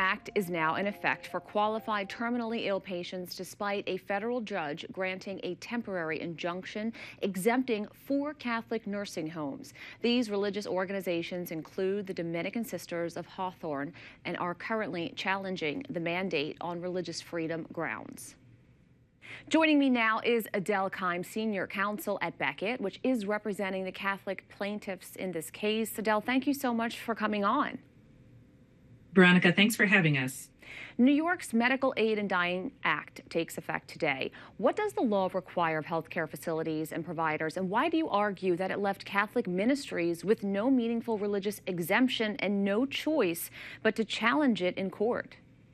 Act is now in effect for qualified terminally ill patients despite a federal judge granting a temporary injunction exempting 4 Catholic nursing homes. These religious organizations include the Dominican Sisters of Hawthorne and are currently challenging the mandate on religious freedom grounds. Joining me now is Adele Keim, Senior Counsel at Becket, which is representing the Catholic plaintiffs in this case. Adele, thank you so much for coming on. Veronica, thanks for having us. New York's Medical Aid in Dying Act takes effect today. What does the law require of healthcare facilities and providers, and why do you argue that it left Catholic ministries with no meaningful religious exemption and no choice but to challenge it in court?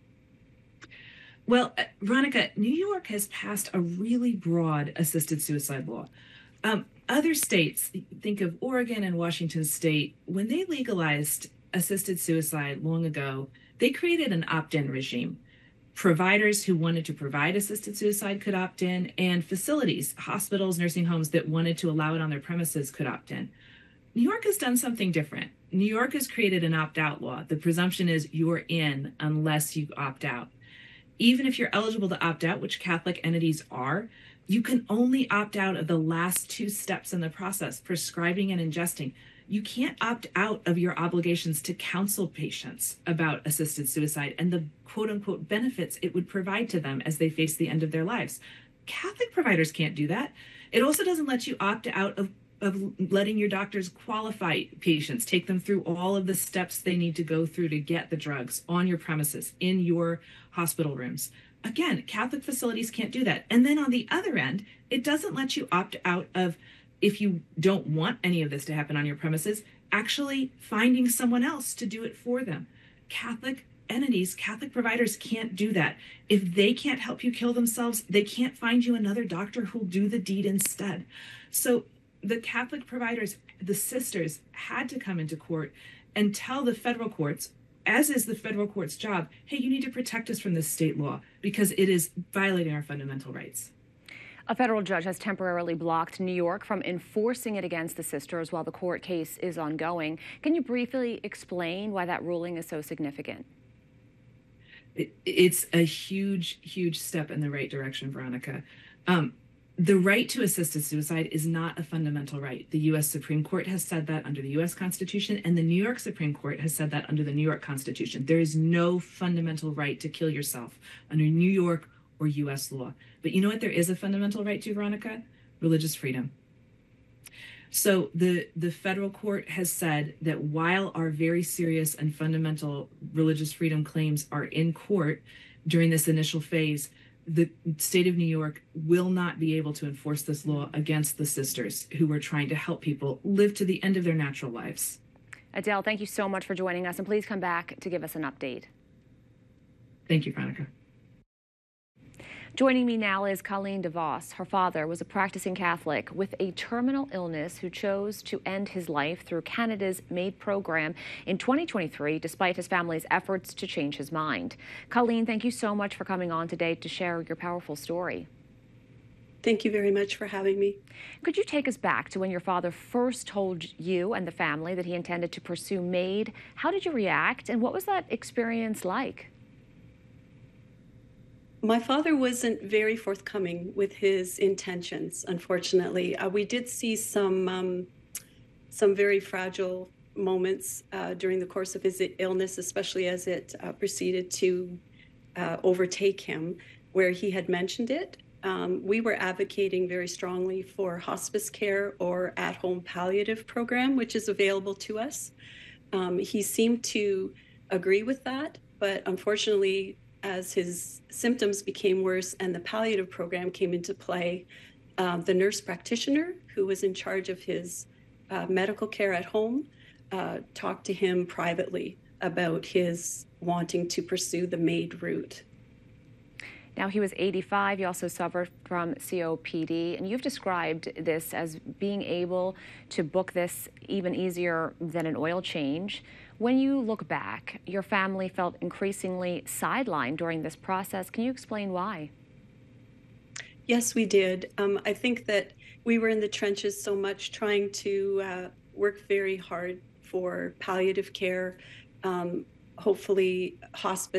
Well, Veronica, New York has passed a really broad assisted suicide law. Other states, think of Oregon and Washington State, when they legalized assisted suicide long ago, they created an opt-in regime. Providers who wanted to provide assisted suicide could opt in, and facilities, hospitals, nursing homes that wanted to allow it on their premises could opt in. New York has done something different. New York has created an opt-out law. The presumption is you're in unless you opt out. Even if you're eligible to opt out, which Catholic entities are, you can only opt out of the last 2 steps in the process, prescribing and ingesting. You can't opt out of your obligations to counsel patients about assisted suicide and the quote unquote benefits it would provide to them as they face the end of their lives. Catholic providers can't do that. It also doesn't let you opt out of letting your doctors qualify patients, take them through all of the steps they need to go through to get the drugs on your premises, in your hospital rooms. Again, Catholic facilities can't do that. And then on the other end, it doesn't let you opt out of, if you don't want any of this to happen on your premises, actually finding someone else to do it for them. Catholic entities, Catholic providers can't do that. If they can't help you kill themselves, they can't find you another doctor who'll do the deed instead. So the Catholic providers, the sisters, had to come into court and tell the federal courts, as is the federal court's job, hey, you need to protect us from this state law because it is violating our fundamental rights. A federal judge has temporarily blocked New York from enforcing it against the sisters while the court case is ongoing. Can you briefly explain why that ruling is so significant? It's a huge, huge step in the right direction, Veronica. The right to assisted suicide is not a fundamental right. The U.S. Supreme Court has said that under the U.S. Constitution, and the New York Supreme Court has said that under the New York Constitution. There is no fundamental right to kill yourself under New York or U.S. law. But you know what there is a fundamental right to, Veronica? Religious freedom. So the federal court has said that while our very serious and fundamental religious freedom claims are in court during this initial phase, the state of New York will not be able to enforce this law against the sisters who are trying to help people live to the end of their natural lives. Adele, thank you so much for joining us, and please come back to give us an update. Thank you, Veronica. Joining me now is Colleen DeVos. Her father was a practicing Catholic with a terminal illness who chose to end his life through Canada's MAID program in 2023, despite his family's efforts to change his mind. Colleen, thank you so much for coming on today to share your powerful story. Thank you very much for having me. Could you take us back to when your father first told you and the family that he intended to pursue MAID? How did you react, and what was that experience like? My father wasn't very forthcoming with his intentions, unfortunately. We did see some very fragile moments during the course of his illness, especially as it proceeded to overtake him, where he had mentioned it. We were advocating very strongly for hospice care or at-home palliative program, which is available to us. He seemed to agree with that, but unfortunately, as his symptoms became worse and the palliative program came into play, the nurse practitioner who was in charge of his medical care at home talked to him privately about his wanting to pursue the MAID route. Now, he was 85. He also suffered from COPD, and you've described this as being able to book this even easier than an oil change. When you look back, your family felt increasingly sidelined during this process. Can you explain why? Yes, we did. I think that we were in the trenches so much trying to work very hard for palliative care, hopefully hospice.